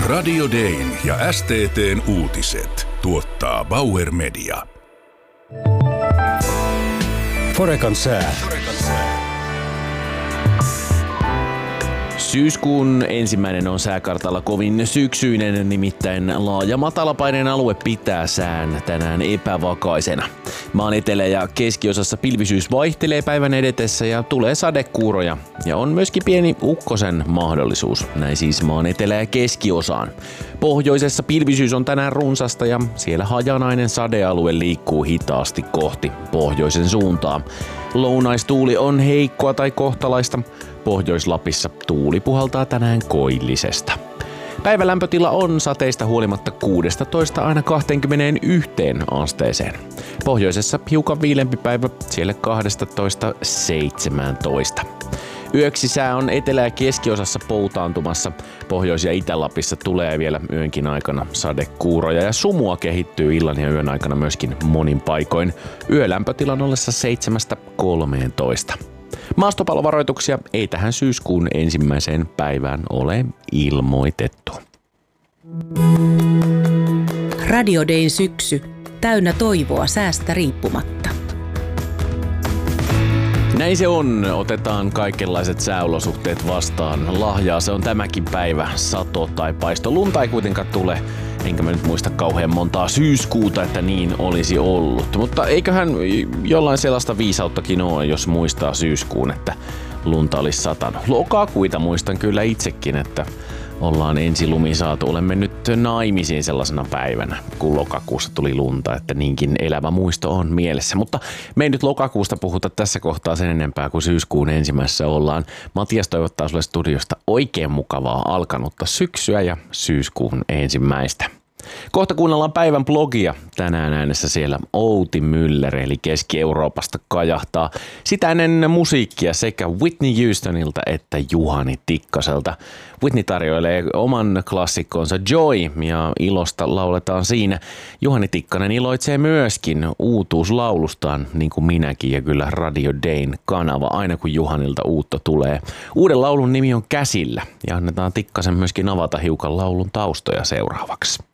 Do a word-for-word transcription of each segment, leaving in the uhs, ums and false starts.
Radio Dayn ja S T T:n uutiset tuottaa Bauer Media. Forecan sää. Syyskuun ensimmäinen on sääkartalla kovin syksyinen, nimittäin laaja matalapaineen alue pitää sään tänään epävakaisena. Maan etelä- ja keskiosassa pilvisyys vaihtelee päivän edetessä ja tulee sadekuuroja. Ja on myöskin pieni ukkosen mahdollisuus, näin siis maan etelä- ja keskiosaan. Pohjoisessa pilvisyys on tänään runsasta ja siellä hajanainen sadealue liikkuu hitaasti kohti pohjoisen suuntaan. Lounaistuuli on heikkoa tai kohtalaista. Pohjois-Lapissa tuuli puhaltaa tänään koillisesta. Päivän lämpötila on sateista huolimatta kuusitoista aina kaksikymmentäyksi asteeseen. Pohjoisessa hiukan viilempi päivä, siellä kaksitoista seitsemäntoista. Yöksi sää on etelä- ja keskiosassa poutaantumassa. Pohjois- ja Itä-Lapissa tulee vielä yönkin aikana sadekuuroja ja sumua kehittyy illan ja yön aikana myöskin monin paikoin. Yölämpötilan ollessa seitsemästä kolmeentoista. Maastopallovaroituksia ei tähän syyskuun ensimmäiseen päivään ole ilmoitettu. Radio Dayn syksy. Täynnä toivoa säästä riippumatta. Näin se on. Otetaan kaikenlaiset sääolosuhteet vastaan. Lahjaa se on tämäkin päivä. Sato tai paisto. Lunta ei kuitenkaan tule. Enkä mä nyt muista kauhean montaa syyskuuta, että niin olisi ollut. Mutta eiköhän jollain sellaista viisauttakin ole, jos muistaa syyskuun, että lunta olisi satanut. Lokakuita muistan kyllä itsekin, että ollaan ensilumi saatu. Olemme nyt naimisiin sellaisena päivänä, kun lokakuussa tuli lunta, että niinkin elävä muisto on mielessä. Mutta me ei nyt lokakuusta puhuta tässä kohtaa sen enempää kuin syyskuun ensimmäisessä ollaan. Matias toivottaa sulle studiosta oikein mukavaa alkanutta syksyä ja syyskuun ensimmäistä. Kohta kuunnellaan päivän blogia. Tänään äänessä siellä Outi Müller, eli Keski-Euroopasta kajahtaa. Sitä ennen musiikkia sekä Whitney Houstonilta että Juhani Tikkaselta. Whitney tarjoilee oman klassikkonsa Joy ja ilosta lauletaan siinä. Juhani Tikkanen iloitsee myöskin uutuuslaulustaan, niin kuin minäkin, ja kyllä Radio Dayn kanava aina kun Juhanilta uutta tulee. Uuden laulun nimi on Käsillä ja annetaan Tikkasen myöskin avata hiukan laulun taustoja seuraavaksi.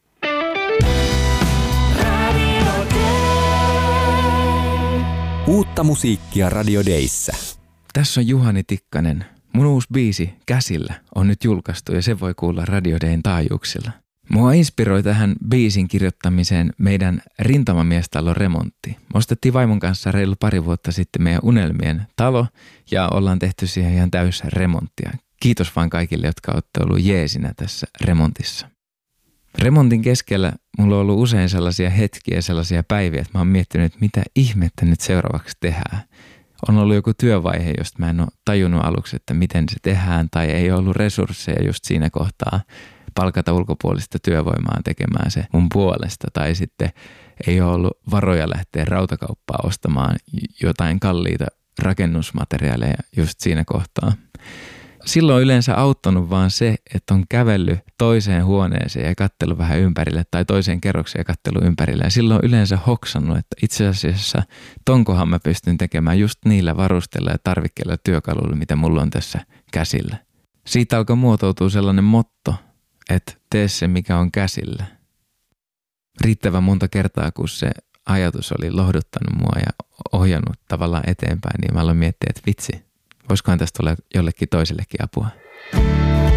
Uutta musiikkia Radio Dayssä. Tässä on Juhani Tikkanen. Mun uusi biisi Käsillä on nyt julkaistu ja se voi kuulla Radio Dayn taajuuksilla. Mua inspiroi tähän biisin kirjoittamiseen meidän rintamamiestalon remontti. Me ostettiin vaimon kanssa reilu pari vuotta sitten meidän unelmien talo ja ollaan tehty siihen ihan täys remonttia. Kiitos vaan kaikille, jotka olette ollut jeesinä tässä remontissa. Remontin keskellä mulla on ollut usein sellaisia hetkiä ja sellaisia päiviä, että mä oon miettinyt, että mitä ihmettä nyt seuraavaksi tehdään. On ollut joku työvaihe, josta mä en ole tajunnut aluksi, että miten se tehdään, tai ei ollut resursseja just siinä kohtaa palkata ulkopuolista työvoimaa tekemään se mun puolesta, tai sitten ei ole ollut varoja lähteä rautakauppaan ostamaan jotain kalliita rakennusmateriaaleja just siinä kohtaa. Silloin on yleensä auttanut vaan se, että on kävellyt toiseen huoneeseen ja katsellut vähän ympärille tai toiseen kerrokseen ja katsellut ympärille. Ja silloin on yleensä hoksannut, että itse asiassa tonkohan mä pystyn tekemään just niillä varusteilla ja tarvikkeilla ja työkaluilla, mitä mulla on tässä käsillä. Siitä alkoi muotoutua sellainen motto, että tee se mikä on käsillä. Riittävän monta kertaa, kun se ajatus oli lohduttanut mua ja ohjannut tavallaan eteenpäin, niin mä aloin miettiä, että vitsi. Voisikohan tästä olla jollekin toisellekin apua?